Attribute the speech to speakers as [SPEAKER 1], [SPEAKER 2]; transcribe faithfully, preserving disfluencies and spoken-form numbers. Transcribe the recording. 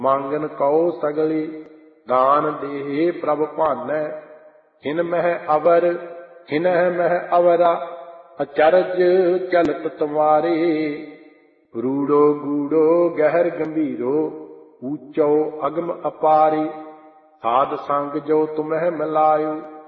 [SPEAKER 1] ਮੰਗਨ Q ਸਗਲੀ ਦਾਨ ਦੇਹੇ ਪ੍ਰਭ ਭਾਨੈ। हिन मह अवर हिनह मह अवरा अचरज चलत तुम्हारे। रूड़ो गूड़ो गहर गंभीरो ऊंचो अगम अपारे। साध संग जो तुम्हें मिलायो